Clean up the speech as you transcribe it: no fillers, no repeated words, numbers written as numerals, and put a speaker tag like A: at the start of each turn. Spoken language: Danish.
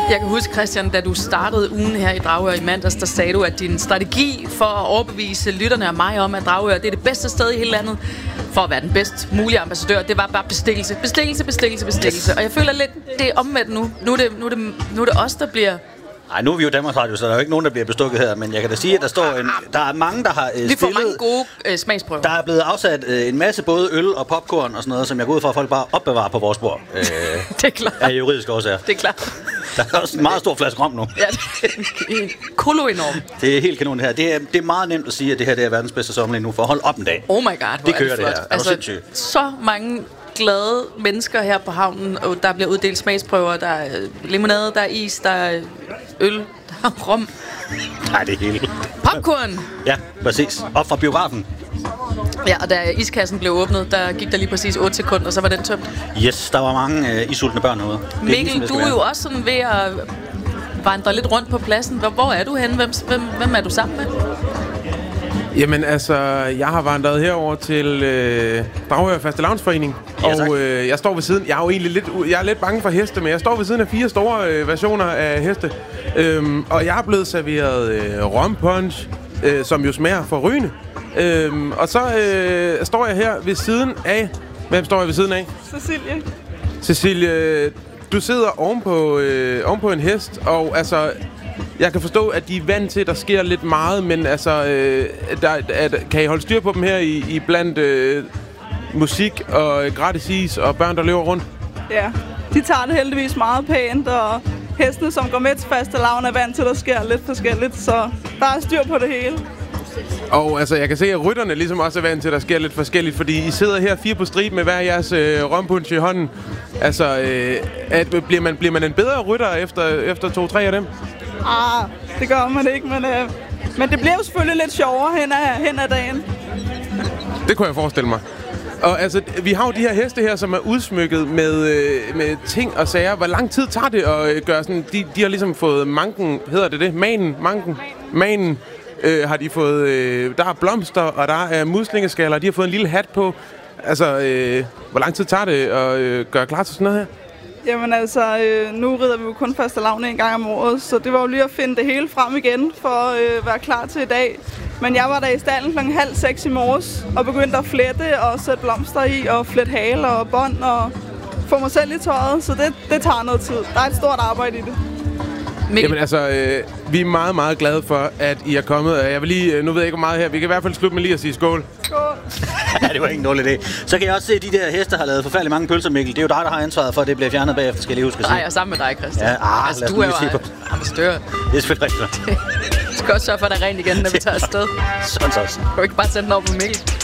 A: Jeg kan huske, Christian, da du startede ugen her i Dragør i mandags, der sagde du, at din strategi for at overbevise lytterne og mig om, at Dragør det er det bedste sted i hele landet, for at være den bedst mulige ambassadør, det var bare bestikkelse. Yes. Og jeg føler lidt, det er omvendt nu. Nu er det os, der bliver...
B: Nej, nu er vi jo Danmarks Radio, så der er jo ikke nogen, der bliver bestukket her. Men jeg kan da sige, at der er mange, der har stillet...
A: Vi får mange gode smagsprøver.
B: Der er blevet afsat en masse både øl og popcorn og sådan noget, som jeg går ud fra, at folk bare opbevarer på vores bord.
A: Det er klart.
B: Af juridiske årsager.
A: Det er klart.
B: Der er også en meget stor flaske rom nu.
A: Ja, det er kolo-enorm.
B: Det er helt kanon det her. Det er meget nemt at sige, at det her det er verdens bedste sommer lige nu, for at holde op en dag.
A: Oh my god,
B: det kører det her.
A: Altså, så mange glade mennesker her på havnen, og der bliver uddelt smagsprøver, der er limonade, der er is, der er øl, der er rom.
B: Nej, det er hele.
A: Popcorn!
B: Ja, præcis. Op fra biografen.
A: Ja, og da iskassen blev åbnet, der gik der lige præcis 8 sekunder, og så var den tømt.
B: Yes, der var mange isultne børn herude.
A: Mikkel, du er jo også sådan ved at vandre lidt rundt på pladsen. Hvor er du henne? Hvem er du sammen med?
C: Jamen altså, jeg har vandret herover til Dragør Fastelavnsforening, og jeg står ved siden. Jeg er lidt bange for heste, men jeg står ved siden af 4 store versioner af heste, og jeg er blevet serveret rompunch, som jo smager forrygende. Og så står jeg her ved siden af. Hvem står jeg ved siden af? Cecilie, du sidder ovenpå en hest, og altså, jeg kan forstå, at de er vant til, at der sker lidt meget, men altså, kan I holde styr på dem her i blandt musik og gratis is og børn, der løber rundt?
D: Ja, de tager det heldigvis meget pænt, og hestene, som går med til fastelavn, er vant til, at der sker lidt forskelligt, så der er styr på det hele.
C: Og altså, jeg kan se, at rytterne ligesom også er vant til, at der sker lidt forskelligt, fordi I sidder her 4 på stribe med hver jeres rompunch i hånden. Altså, bliver man en bedre rytter efter 2-3 af dem?
D: Det gør man ikke, men det bliver jo selvfølgelig lidt sjovere hen ad dagen.
C: Det kunne jeg forestille mig. Og altså, vi har jo de her heste her, som er udsmykket med ting og sager. Hvor lang tid tager det at gøre sådan? De har ligesom fået manken, hedder det? Manen. Har de fået... der er blomster, og der er muslingeskaller, de har fået en lille hat på. Altså, hvor lang tid tager det at gøre klar til sådan noget her?
D: Jamen altså, nu rider vi jo kun fastelavn en gang om året, så det var jo lige at finde det hele frem igen for at være klar til i dag. Men jeg var der i stallen kl. 5:30 i morges og begyndte at flette og sætte blomster i og flette haler og bånd og få mig selv i tøjet, så det tager noget tid. Der er et stort arbejde i det.
C: Jamen altså, vi er meget, meget glade for, at I er kommet. Jeg vil lige, nu ved jeg ikke hvor meget her, vi kan i hvert fald slutte med lige at sige skål.
D: Skål!
B: Ja, det var ikke en dårlig idé. Så kan jeg også se, at de der heste har lavet forfærdelig mange pølser, Mikkel. Det er jo dig, der har ansvaret for, at det bliver fjernet bagefter, skal jeg lige huske at sige.
A: Nej, og sammen med dig, Christian.
B: Ja,
A: altså, du er jo ambassadør.
B: Det er selvfølgelig rigtigt.
A: Du skal også sørge for, at der er rent igen, når vi tager afsted.
B: Sådan så.
A: Du kan ikke bare sende den over på Mikkel.